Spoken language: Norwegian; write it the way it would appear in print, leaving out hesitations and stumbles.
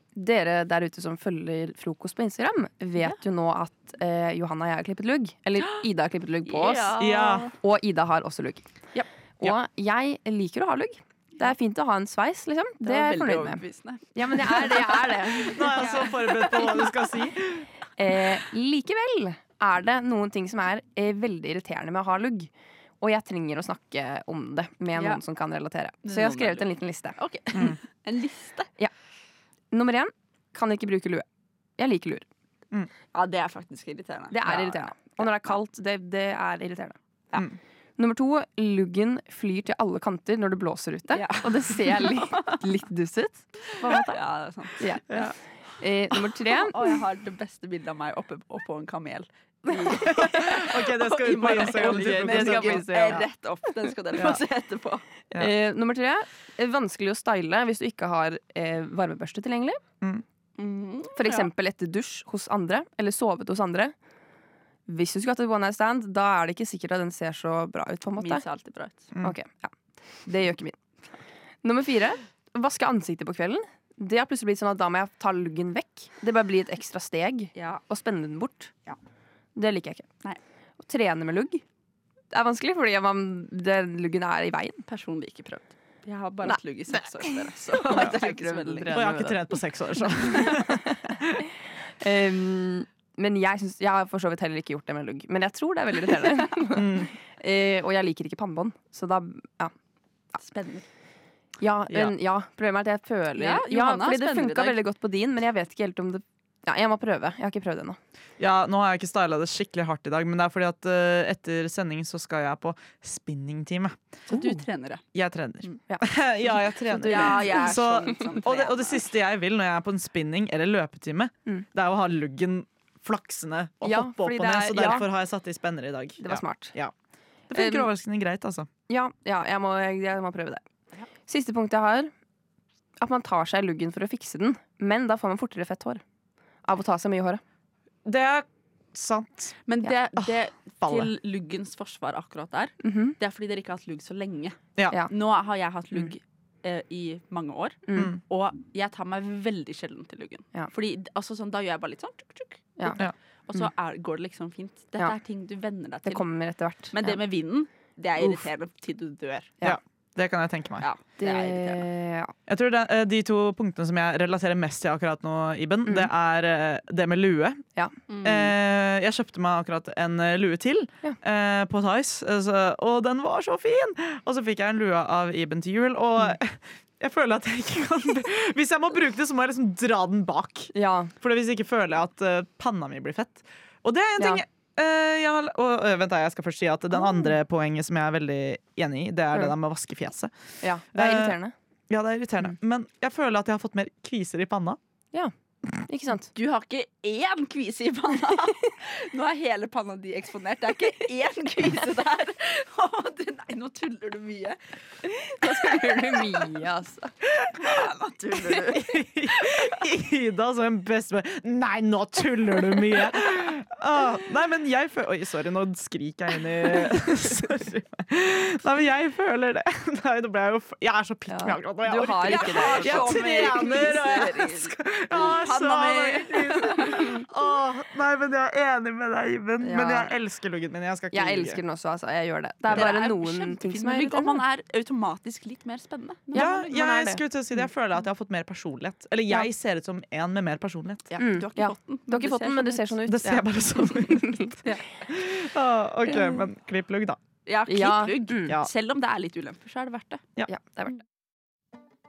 Dere der ute som følger frokost på Instagram, vet jo nå at Johanna og jeg har klippet lugg. Eller Ida har klippet lugg på oss. Og Ida har også lugg. Og jeg liker å ha lugg. Det er fint å ha en sveis, liksom. Det er jeg fornøyd med. Ja, men jeg er det. Nå er jeg så forberedt på hva du skal si. Likevel er det noen ting som er veldig irriterende med å ha lugg. Og jeg trenger å snakke om det med noen som kan relatere. Så jeg har skrevet en liten liste. En liste? Ja. Nummer 1, kan ikke bruke lue. Jeg liker luer. Ja, det er faktisk irriterende. Det er irriterende. Og når det er kaldt, det er irriterende. Nummer 2, luggen flyr til alle kanter når det blåser ute. Og det ser litt duss ut. Ja, det er sant. Nummer 3. Og jeg har det beste bildet av meg oppå en kamel. Ok, det skal ut på Instagram. Rett opp, den skal dere få se etterpå. Nummer 3, vanskelig å style hvis du ikke har varmebørste tilgjengelig. For eksempel etter dusj hos andre, eller sovet hos andre. Hvis du skulle hatt et one night stand, da er det ikke sikkert at den ser så bra ut på en måte. Min ser alltid bra ut. Ok, det gjør ikke min. Nummer 4, vaske ansiktet på kvelden. Det har plutselig blitt sånn at da må jeg ta luggen vekk. Det bare blir et ekstra steg og spenne den bort. Det liker jeg ikke. Nei. Å trene med lugg, det er vanskelig, fordi luggen er i veien. Personlig ikke prøvd. Jeg har bare hatt lugg i 6 år. Så jeg har ikke trent på 6 år, så. Men jeg har for så vidt heller ikke gjort det med lugg. Men jeg tror det er veldig irriterende. Og jeg liker ikke pannebånd. Så da, Spennende. Problemet er at jeg føler fordi det funket veldig godt på din, men jeg vet ikke helt om det. Jeg må prøve. Jeg har ikke prøvd det ennå. Ja, nå har jeg ikke stylet det skikkelig hardt i dag, men det er fordi at etter sending så skal jeg på spinningtime. Så du trener det? Jeg trener. Jeg trener. Og det siste jeg vil når jeg er på en spinning eller løpetime, det er å ha luggen flaksende og hoppe opp og ned, så derfor har jeg satt i spenner i dag. Det var smart. Det funker overraskende greit, altså. Jeg må prøve det. Siste punkt jeg har, at man tar seg luggen for å fikse den, men da får man fortere fett hår av å ta seg mye håret. Det er sant. Men det til luggens forsvar akkurat der, det er fordi dere ikke har hatt lugg så lenge. Nå har jeg hatt lugg i mange år, og jeg tar meg veldig sjelden til luggen. Fordi da gjør jeg bare litt sånn tjuk, og så går det liksom fint. Dette er ting du venner deg til. Det kommer etter hvert. Men det med vinden, det er irriterende til du dør. Det kan jeg tenke meg. Det er irriterende. Jeg tror de 2 punktene som jeg relaterer mest til akkurat nå, Iben, det er det med lue. Jeg kjøpte meg akkurat en lue til på Tice, og den var så fin! Og så fikk jeg en lue av Iben til jul, og jeg føler at jeg ikke kan hvis jeg må bruke det, så må jeg liksom dra den bak. For hvis ikke føler jeg at panna mi blir fett. Og det er en ting vent da, jeg skal først si at den andre poenget som jeg er veldig enig i, det er det der med å vaske fjeset. Det er irriterende. Ja, det er irriterende. Men jeg føler at jeg har fått mer kviser i panna. Ikke sant? Du har ikke én kvise i panna. Nå er hele panna di eksponert. Det er ikke én kvise der. Nei, nå tuller du mye. Nå tuller du mye, altså. Nå tuller du. Ida som en bestemor. Nei, nå tuller du mye. Nei, men jeg føler Oi, sorry, nå skriker jeg inn i Sorry. Nei, men jeg føler det. Nei, nå ble jeg er så pikk med akkurat nå. Du har ikke det. Jeg trener, og jeg skal nei, men jeg er enig med deg, Iben. Men jeg elsker luggen min. Jeg elsker den også, altså. Jeg gjør det. Det er bare noen ting som er irriterende. Og man er automatisk litt mer spennende. Jeg skulle til å si det. Jeg føler at jeg har fått mer personlighet. Eller jeg ser ut som en med mer personlighet. Du har ikke fått den. Du har ikke fått den, men du ser sånn ut. Det ser bare sånn ut. Ok, men klipp lugg, da. Ja, klipp lugg. Selv om det er litt ulemper, så er det verdt det. Ja, det er verdt det.